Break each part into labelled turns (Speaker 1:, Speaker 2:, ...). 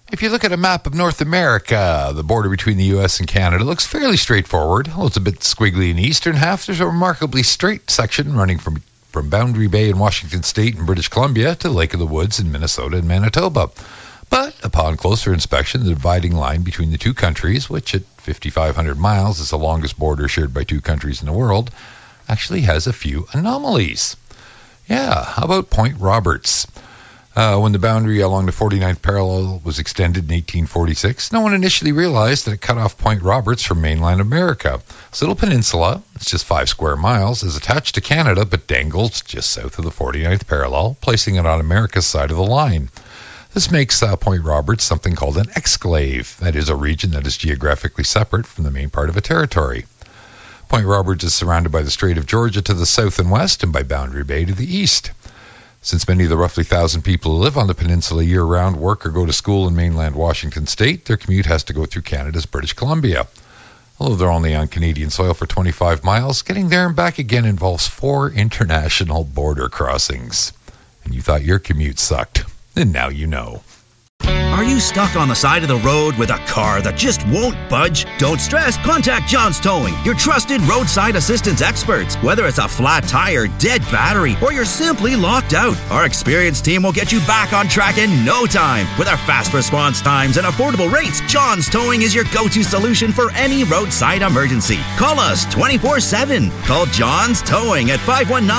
Speaker 1: If you look at a map of North America, the border between the U.S. and Canada looks fairly straightforward. Although it's a bit squiggly in the eastern half, there's a remarkably straight section running from Boundary Bay in Washington State and British Columbia to Lake of the Woods in Minnesota and Manitoba. But upon closer inspection, the dividing line between the two countries, which at 5,500 miles is the longest border shared by two countries in the world, actually has a few anomalies. Yeah, how about Point Roberts? When the boundary along the 49th parallel was extended in 1846, no one initially realized that it cut off Point Roberts from mainland America. This little peninsula, it's just 5 square miles, is attached to Canada but dangles just south of the 49th parallel, placing it on America's side of the line. This makes Point Roberts something called an exclave, that is, a region that is geographically separate from the main part of a territory. Point Roberts is surrounded by the Strait of Georgia to the south and west and by Boundary Bay to the east. Since many of the roughly 1,000 people who live on the peninsula year-round work or go to school in mainland Washington State, their commute has to go through Canada's British Columbia. Although they're only on Canadian soil for 25 miles, getting there and back again involves 4 international border crossings. And you thought your commute sucked, and now you know.
Speaker 2: Are you stuck on the side of the road with a car that just won't budge? Don't stress. Contact John's Towing, your trusted roadside assistance experts. Whether it's a flat tire, dead battery, or you're simply locked out, our experienced team will get you back on track in no time. With our fast response times and affordable rates, John's Towing is your go-to solution for any roadside emergency. Call us 24/7. Call John's Towing at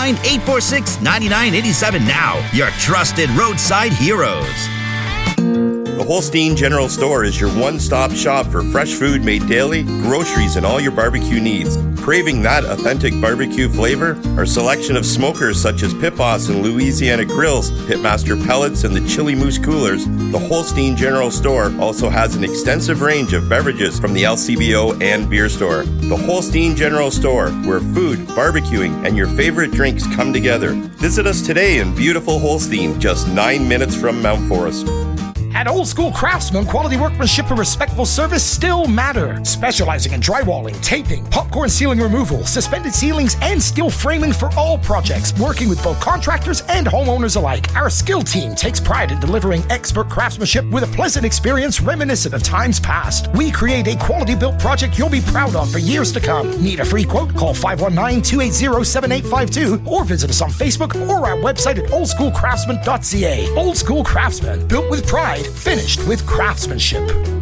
Speaker 2: 519-846-9987 now. Your trusted roadside heroes.
Speaker 3: The Holstein General Store is your one-stop shop for fresh food made daily, groceries, and all your barbecue needs. Craving that authentic barbecue flavor? Our selection of smokers such as Pit Boss and Louisiana Grills, Pitmaster Pellets, and the Chili Moose Coolers, the Holstein General Store also has an extensive range of beverages from the LCBO and beer store. The Holstein General Store, where food, barbecuing, and your favorite drinks come together. Visit us today in beautiful Holstein, just 9 minutes from Mount Forest.
Speaker 4: At Old School Craftsman, quality workmanship and respectful service still matter. Specializing in drywalling, taping, popcorn ceiling removal, suspended ceilings, and steel framing for all projects. Working with both contractors and homeowners alike. Our skilled team takes pride in delivering expert craftsmanship with a pleasant experience reminiscent of times past. We create a quality built project you'll be proud of for years to come. Need a free quote? Call 519-280-7852 or visit us on Facebook or our website at oldschoolcraftsman.ca. Old School Craftsman, built with pride, finished with craftsmanship.